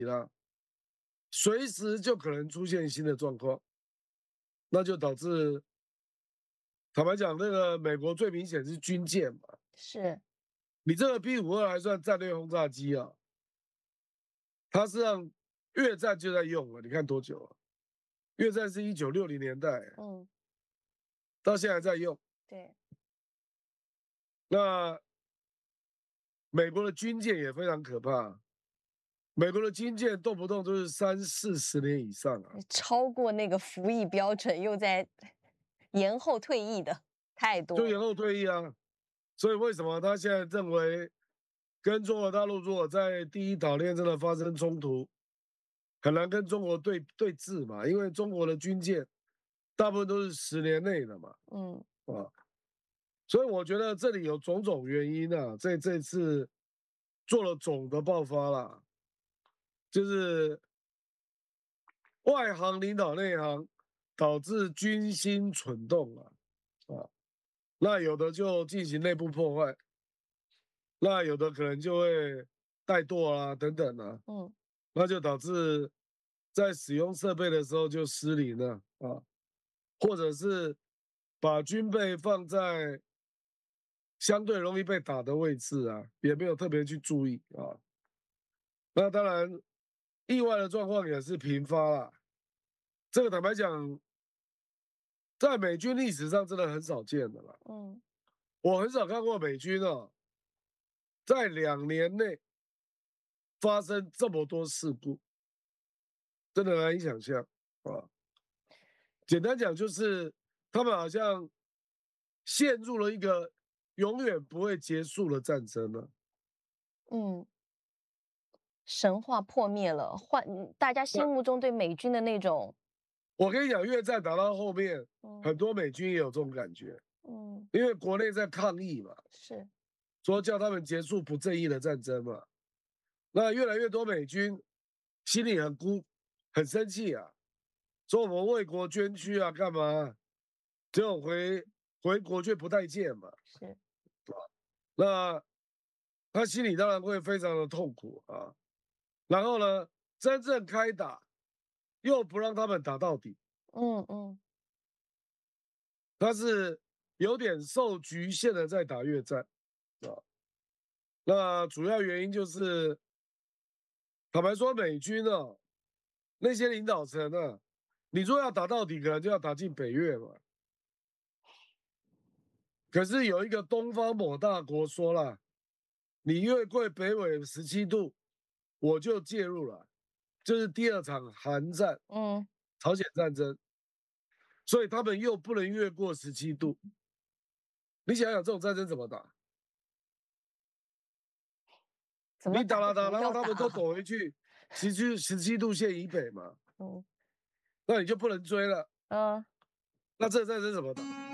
了，随时就可能出现新的状况，那就导致，坦白讲，那个美国最明显是军舰嘛， 是， 你这个 B52还算战略轰炸机啊，它实际上越战就在用了，你看多久了？越战是1960年代， 嗯， 到现在还在用。 对， 那美国的军舰也非常可怕，美国的军舰动不动都是30-40年以上啊， 超过那个服役标准，又在延后退役的太多了。 就延后退役啊。所以为什么他现在认为跟中国大陆如果在第一岛链真的发生冲突，很难跟中国对峙嘛？因为中国的军舰大部分都是10年内的嘛， 嗯， 啊，所以我觉得这里有种种原因啊，这次做了总的爆发啦，就是外行领导内行，导致军心蠢动啊，那有的就进行内部破坏，那有的可能就会怠惰啊等等啊， 嗯， 那就导致在使用设备的时候就失灵了啊，或者是把军备放在相对容易被打的位置啊，也没有特别去注意啊。那当然，意外的状况也是频发啦。这个坦白讲，在美军历史上真的很少见的啦。 嗯， 我很少看过美军啊，在2年内发生这么多事故，真的难以想象啊。简单讲就是他们好像陷入了一个永远不会结束的战争了。 嗯，神话破灭了，大家心那目中对美军的那种我跟你讲，越战打到后面， 嗯， 很多美军也有这种感觉， 嗯， 因为国内在抗议嘛， 是， 说叫他们结束不正义的战争嘛。那越来越多美军心里很生气啊，说我们为国捐躯啊，干嘛？结果回国却不待见嘛。 是， 那他心里当然会非常的痛苦啊。然后呢，真正开打又不让他们打到底， 嗯，嗯， 他是有点受局限的在打越战啊。那主要原因就是，坦白说，美军啊那些领导层啊，你说要打到底，可能就要打进北约嘛。可是有一个东方某大国说了，你越过北纬17度，我就介入了，这是第二场韩战， 嗯， 朝鲜战争，所以他们又不能越过17度。你想想这种战争怎么打？ 怎么你打了打， 打就不然后他们都要打啊。 躲回去17度线以北嘛， 嗯， 那你就不能追了。 嗯。 那这战争怎么打？